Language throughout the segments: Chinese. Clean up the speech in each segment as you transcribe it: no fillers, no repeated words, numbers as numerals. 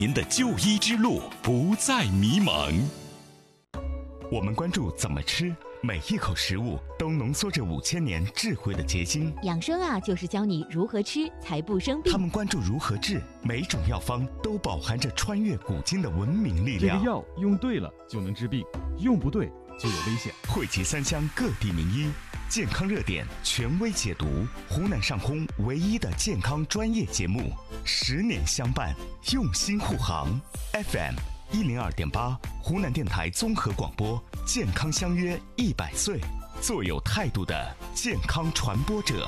您的就医之路不再迷茫。我们关注怎么吃，每一口食物都浓缩着5000年智慧的结晶。 养生啊，就是教你如何吃才不生病。 他们关注如何治，每种药方都饱含着穿越古今的文明力量。 这个药用对了就能治病，用不对就有危险。 汇集3乡各地名医，健康热点权威解读，湖南上空唯一的健康专业节目，10年相伴，用心护航。FM 102.8，湖南电台综合广播，健康相约100岁，做有态度的健康传播者。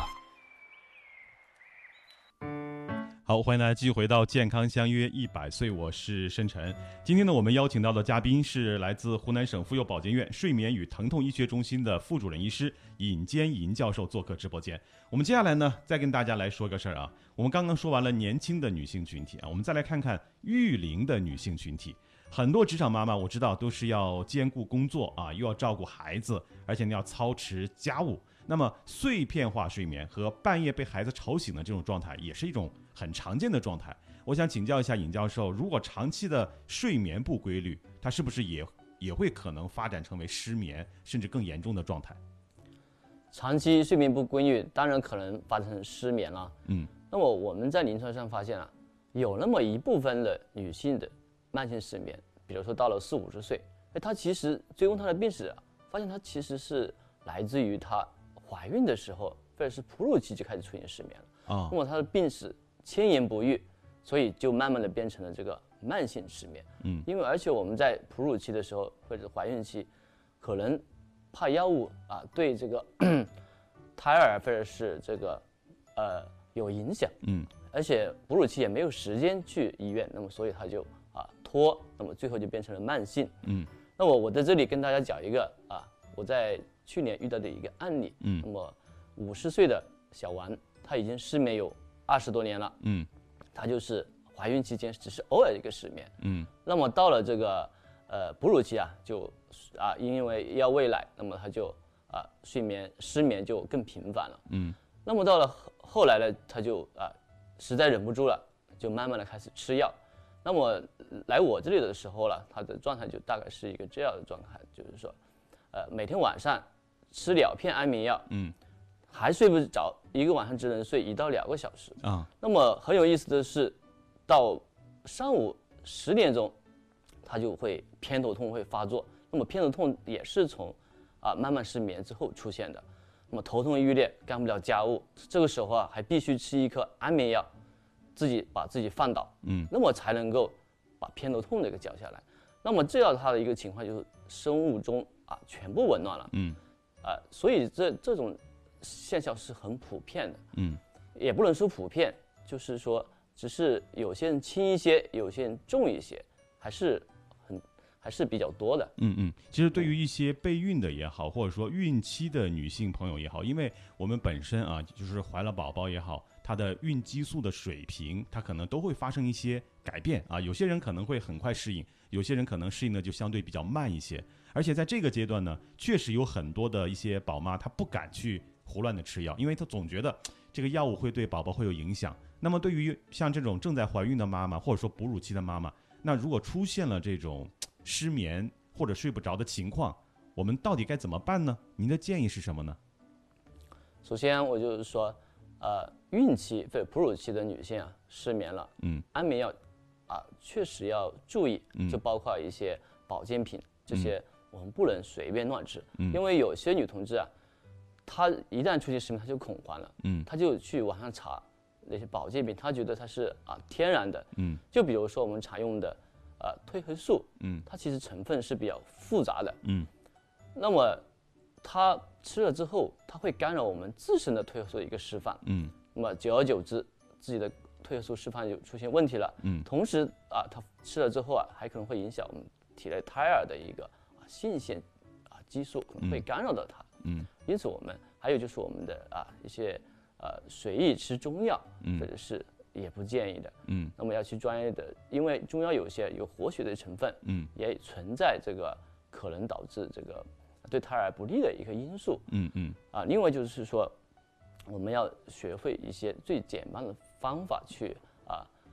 好，欢迎大家继续回到健康相约100岁，我是申晨。今天呢，我们邀请到的嘉宾是来自湖南省妇幼保健院睡眠与疼痛医学中心的副主任医师尹坚尹教授做客直播间。我们接下来呢，再跟大家来说个事儿啊。我们刚刚说完了年轻的女性群体啊，我们再来看看育龄的女性群体。很多职场妈妈我知道都是要兼顾工作啊，又要照顾孩子，而且你要操持家务。那么碎片化睡眠和半夜被孩子吵醒的这种状态，也是一种很常见的状态。我想请教一下尹教授，如果长期的睡眠不规律，它是不是也会可能发展成为失眠，甚至更严重的状态？ 长期睡眠不规律，当然可能发展成失眠了。那么我们在临床上发现啊，有那么一部分的女性的慢性失眠，比如说到了40、50岁，她其实追踪她的病史啊，发现她其实是来自于她怀孕的时候或者是哺乳期就开始出现失眠了。那么她的病史千言不愈，所以就慢慢的变成了这个慢性失眠。因为而且我们在哺乳期的时候或者怀孕期，可能怕药物啊对这个胎儿或者是这个有影响。而且哺乳期也没有时间去医院，那么所以他就拖，那么最后就变成了慢性。那我在这里跟大家讲一个我在去年遇到的一个案例。那么50岁的小王，他已经失眠有20多年了。他就是怀孕期间只是偶尔一个失眠。那么到了这个哺乳期就因为要喂奶，那么他就失眠就更频繁了。那么到了后来呢，他就实在忍不住了，就慢慢的开始吃药。那么来我这里的时候了，他的状态就大概是一个这样的状态，就是说每天晚上吃2片安眠药，还睡不着，一个晚上只能睡1到2个小时。那么很有意思的是，到上午10点钟，他就会偏头痛会发作。那么偏头痛也是从慢慢失眠之后出现的。那么头痛欲裂，干不了家务，这个时候还必须吃一颗安眠药，把自己放倒，那么才能够把偏头痛这个降下来。那么这样他的一个情况就是生物钟全部紊乱了。所以这种现象是很普遍的。也不能说普遍，就是说只是有些人轻一些，有些人重一些，还是比较多的。 其实对于一些备孕的也好，或者说孕期的女性朋友也好，因为我们本身就是怀了宝宝也好，她的孕激素的水平，它可能都会发生一些改变有些人可能会很快适应，有些人可能适应的就相对比较慢一些。而且在这个阶段呢，确实有很多的一些宝妈她不敢去胡乱的吃药，因为她总觉得这个药物会对宝宝会有影响。那么对于像这种正在怀孕的妈妈，或者说哺乳期的妈妈，那如果出现了这种失眠或者睡不着的情况，我们到底该怎么办呢？您的建议是什么呢？ 首先我就是说孕期或者哺乳期的女性失眠了，安眠药确实要注意，就包括一些保健品，这些我们不能随便乱吃。因为有些女同志她一旦出现失眠，她就恐慌了，她就去网上查那些保健品，她觉得它是天然的。就比如说我们常用的褪黑素，它其实成分是比较复杂的。那么它吃了之后，它会干扰我们自身的褪黑素的一个释放。那么久而久之，自己的褪黑素释放就出现问题了。同时它吃了之后还可能会影响我们体内胎儿的一个性腺激素，可能会干扰到它。因此我们还有就是我们的一些随意吃中药，或者是也不建议的。那么要去专业的，因为中药有些有活血的成分，也存在这个可能导致这个对胎儿不利的一个因素。另外就是说，我们要学会一些最简单的方法去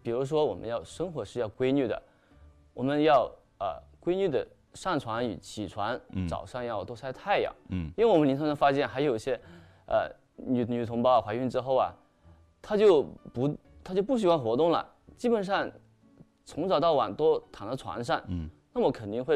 比如说我们要生活是要规律的，我们要规律的上床与起床，早上要多晒太阳。因为我们临床上发现还有一些女同胞怀孕之后啊，她就不喜欢活动了，基本上从早到晚都躺在床上。那么肯定会